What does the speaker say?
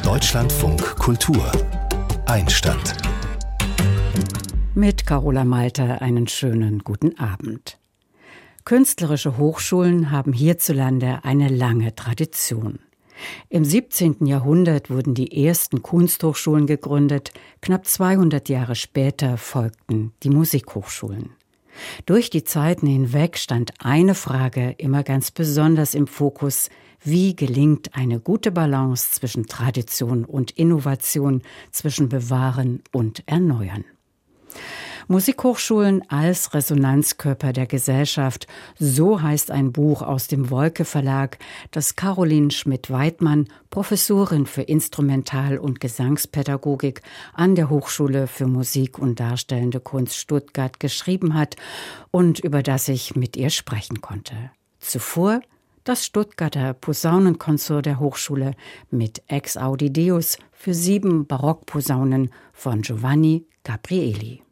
Deutschlandfunk Kultur Einstand. Mit Carola Malter einen schönen guten Abend. Künstlerische Hochschulen haben hierzulande eine lange Tradition. Im 17. Jahrhundert wurden die ersten Kunsthochschulen gegründet, knapp 200 Jahre später folgten die Musikhochschulen. Durch die Zeiten hinweg stand eine Frage immer ganz besonders im Fokus: Wie gelingt eine gute Balance zwischen Tradition und Innovation, zwischen Bewahren und Erneuern? Musikhochschulen als Resonanzkörper der Gesellschaft, so heißt ein Buch aus dem Wolke Verlag, das Caroline Schmidt-Weidmann, Professorin für Instrumental- und Gesangspädagogik an der Hochschule für Musik und Darstellende Kunst Stuttgart geschrieben hat und über das ich mit ihr sprechen konnte. Zuvor das Stuttgarter Posaunenkonzert der Hochschule mit Ex Audi Deus für 7 Barockposaunen von Giovanni Gabrieli.